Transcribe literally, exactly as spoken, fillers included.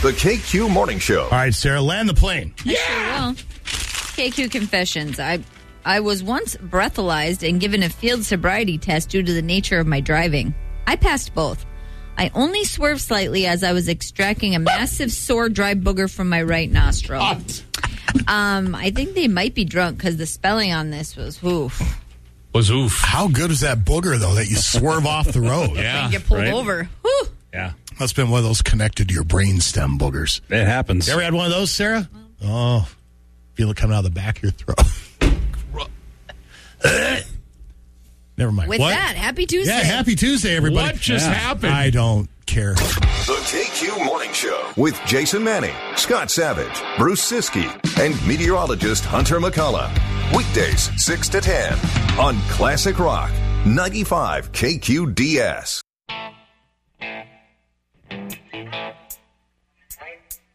The K Q Morning Show. All right, Sarah, land the plane. I sure will. K Q Confessions. I I was once breathalyzed and given a field sobriety test due to the nature of my driving. I passed both. I only swerved slightly as I was extracting a massive sore dry booger from my right nostril. Um, I think they might be drunk because the spelling on this was oof. Was oof. How good is that booger, though, that you swerve off the road? Yeah. And get pulled right? over. Whew. Yeah. Must have been one of those connected to your brainstem boogers. It happens. You ever had one of those, Sarah? Oh, feel it coming out of the back of your throat. Never mind. With what? that, happy Tuesday. Yeah, happy Tuesday, everybody. What just Yeah. happened? I don't care. The K Q Morning Show with Jason Manning, Scott Savage, Bruce Siskey, and meteorologist Hunter McCullough. Weekdays six to ten on Classic Rock ninety-five K Q D S.